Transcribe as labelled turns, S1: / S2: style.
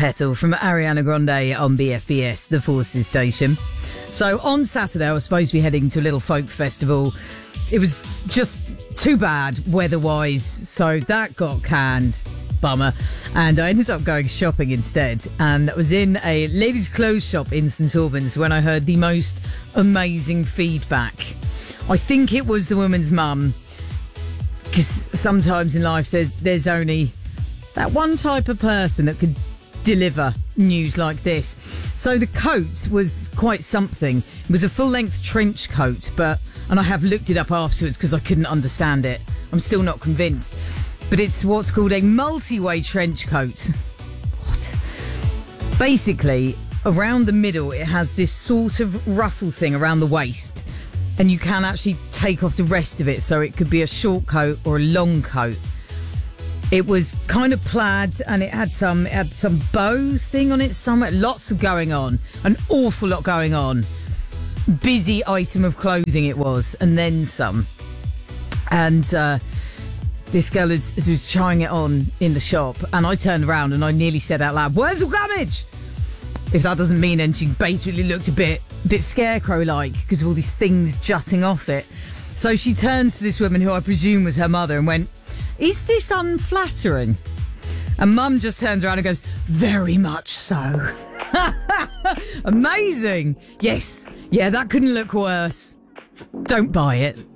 S1: Petal from Ariana Grande on BFBS, the Forces station. So on Saturday, I was supposed to be heading to a little folk festival. It was just too bad weather-wise, so that got canned. Bummer. And I ended up going shopping instead. And I was in a ladies' clothes shop in St Albans when I heard the most amazing feedback. I think it was the woman's mum, because sometimes in life there's only that one type of person that could deliver news like this. So the coat was quite something. It was a full-length trench coat, and I have looked it up afterwards because I couldn't understand it. I'm still not convinced. But it's what's called a multi-way trench coat. What? Basically, around the middle, it has this sort of ruffle thing around the waist, and you can actually take off the rest of it, so it could be a short coat or a long coat. It was kind of plaid, and it had some bow thing on it somewhere. Lots of going on, an awful lot going on. Busy item of clothing it was, and then some. And this girl was trying it on in the shop, and I turned around and I nearly said out loud, "Where's the damage?" If that doesn't mean anything, she basically looked a bit scarecrow-like because of all these things jutting off it. So she turns to this woman, who I presume was her mother, and went, "Is this unflattering?" And Mum just turns around and goes, "Very much so." Amazing. Yes. Yeah, that couldn't look worse. Don't buy it.